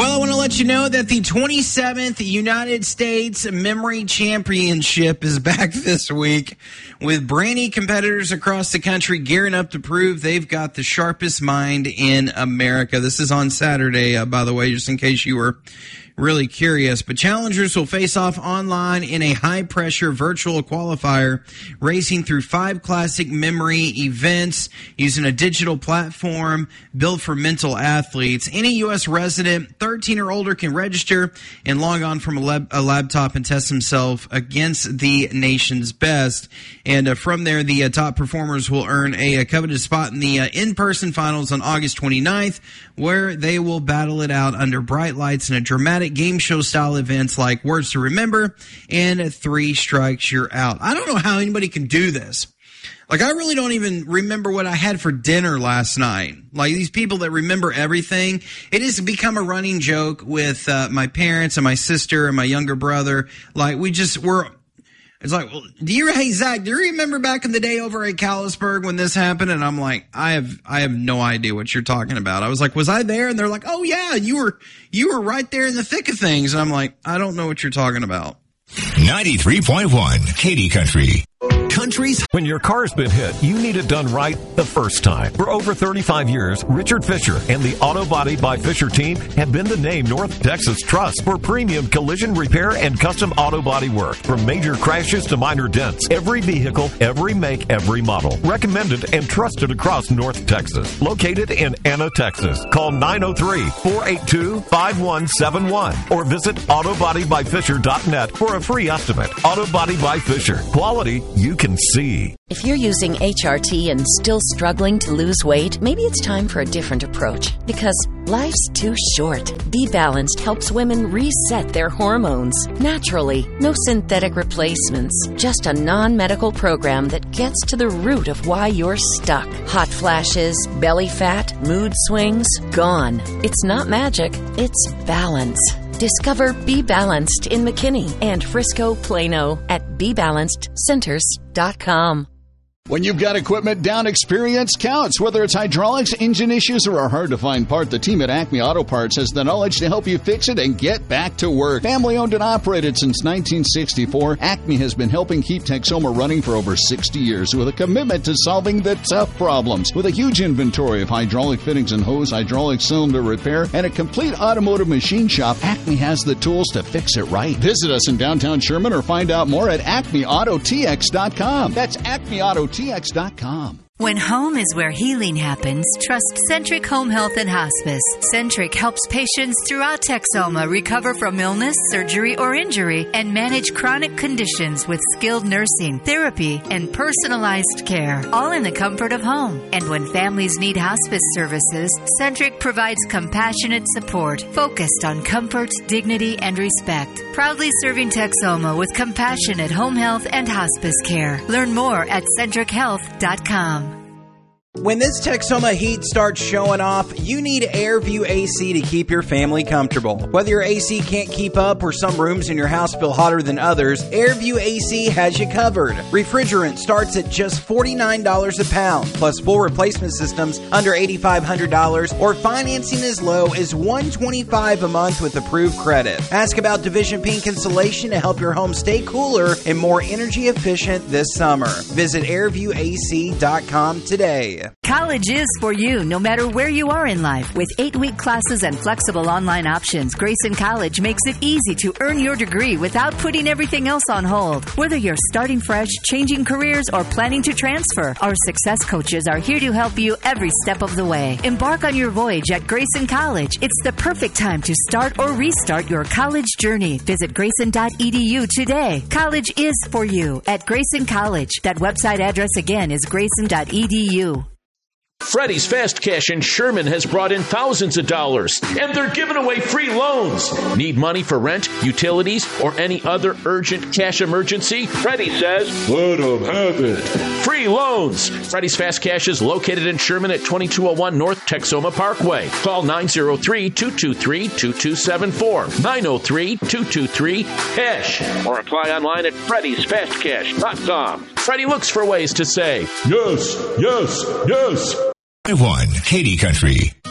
Well, I want to let you know that the 27th United States Memory Championship is back this week with brainy competitors across the country gearing up to prove they've got the sharpest mind in America. This is on Saturday, by the way, just in case you were really curious. But challengers will face off online in a high-pressure virtual qualifier, racing through 5 classic memory events using a digital platform built for mental athletes. Any U.S. resident 13 or older can register and log on from a laptop and test himself against the nation's best. And from there, the top performers will earn a coveted spot in the in-person finals on August 29th, where they will battle it out under bright lights and a dramatic game show style events like Words to Remember and 3 Strikes You're Out. I don't know how anybody can do this. Like, I really don't even remember what I had for dinner last night. Like, these people that remember everything, it has become a running joke with my parents and my sister and my younger brother. Like, it's like, well, hey, Zach, do you remember back in the day over at Callisburg when this happened? And I'm like, I have no idea what you're talking about. I was like, was I there? And they're like, oh yeah, you were right there in the thick of things. And I'm like, I don't know what you're talking about. 93.1 Katy Country. Countries. When your car's been hit, you need it done right the first time. For over 35 years, Richard Fisher and the Auto Body by Fisher team have been the name North Texas trusts for premium collision repair and custom auto body work. From major crashes to minor dents, every vehicle, every make, every model. Recommended and trusted across North Texas. Located in Anna, Texas. Call 903-482-5171 or visit autobodybyfisher.net for a free estimate. Auto Body by Fisher. Quality you can see. If you're using HRT and still struggling to lose weight, maybe it's time for a different approach. Because life's too short. Be Balanced helps women reset their hormones naturally. No synthetic replacements. Just a non-medical program that gets to the root of why you're stuck. Hot flashes, belly fat, mood swings, gone. It's not magic, it's balance. Discover Be Balanced in McKinney and Frisco, Plano at BeBalancedCenters.com. When you've got equipment down, experience counts. Whether it's hydraulics, engine issues, or a hard-to-find part, the team at Acme Auto Parts has the knowledge to help you fix it and get back to work. Family-owned and operated since 1964, Acme has been helping keep Texoma running for over 60 years with a commitment to solving the tough problems. With a huge inventory of hydraulic fittings and hose, hydraulic cylinder repair, and a complete automotive machine shop, Acme has the tools to fix it right. Visit us in downtown Sherman or find out more at acmeautotx.com. That's acmeautotx.com. When home is where healing happens, trust Centric Home Health and Hospice. Centric helps patients throughout Texoma recover from illness, surgery, or injury and manage chronic conditions with skilled nursing, therapy, and personalized care, all in the comfort of home. And when families need hospice services, Centric provides compassionate support focused on comfort, dignity, and respect. Proudly serving Texoma with compassionate home health and hospice care. Learn more at centrichealth.com. When this Texoma heat starts showing off, you need AirView AC to keep your family comfortable. Whether your AC can't keep up or some rooms in your house feel hotter than others, AirView AC has you covered. Refrigerant starts at just $49 a pound, plus full replacement systems under $8,500, or financing as low as $125 a month with approved credit. Ask about Division Pink insulation to help your home stay cooler and more energy efficient this summer. Visit airviewac.com today. College is for you, no matter where you are in life. With 8-week classes and flexible online options, Grayson College makes it easy to earn your degree without putting everything else on hold. Whether you're starting fresh, changing careers, or planning to transfer, our success coaches are here to help you every step of the way. Embark on your voyage at Grayson College. It's the perfect time to start or restart your college journey. Visit grayson.edu today. College is for you at Grayson College. That website address again is grayson.edu. Freddy's Fast Cash in Sherman has brought in thousands of dollars, and they're giving away free loans. Need money for rent, utilities, or any other urgent cash emergency? Freddy says, let them have it. Free loans. Freddy's Fast Cash is located in Sherman at 2201 North Texoma Parkway. Call 903-223-2274. 903-223-CASH. Or apply online at Freddy'sFastCash.com. Freddy looks for ways to say, yes, yes, yes. 1 Katy Country.